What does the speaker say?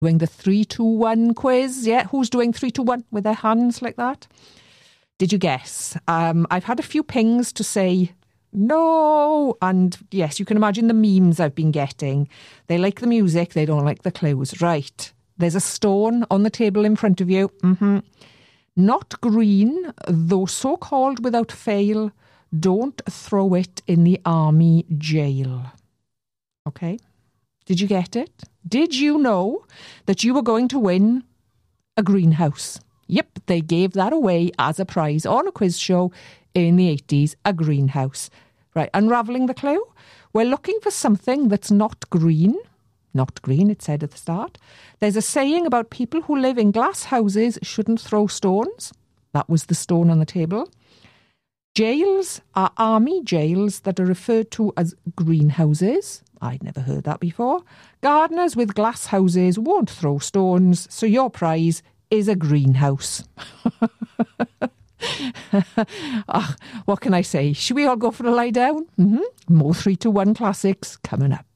Doing the 3-2-1 quiz. Yeah, who's doing 3-2-1 with their hands like that? Did you guess? I've had a few pings to say no. And yes, you can imagine the memes I've been getting. They like the music, they don't like the clues. Right. There's a stone on the table in front of you. Not green, though so called without fail. Don't throw it in the army jail. Okay. Did you get it? Did you know that you were going to win a greenhouse? Yep, they gave that away as a prize on a quiz show in the 80s, a greenhouse. Right, unravelling the clue. We're looking for something that's not green. Not green, it said at the start. There's a saying about people who live in glass houses shouldn't throw stones. That was the stone on the table. Jails are army jails that are referred to as greenhouses. I'd never heard that before. Gardeners with glass houses won't throw stones, so your prize is a greenhouse. What can I say? Should we all go for a lie down? More 3-2-1 classics coming up.